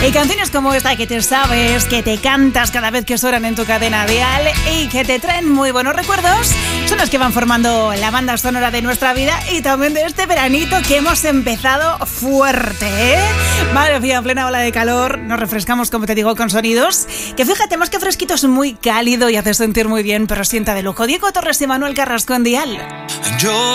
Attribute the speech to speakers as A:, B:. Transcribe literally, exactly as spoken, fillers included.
A: Y canciones como esta que te sabes, que te cantas cada vez que suenan en tu cadena dial y que te traen muy buenos recuerdos, son las que van formando la banda sonora de nuestra vida y también de este veranito que hemos empezado fuerte, ¿eh? Madre mía, en plena ola de calor, nos refrescamos, como te digo, con sonidos que fíjate, más que fresquito es muy cálido y hace sentir muy bien, pero sienta de lujo. Diego Torres y Manuel Carrasco en dial.
B: Yo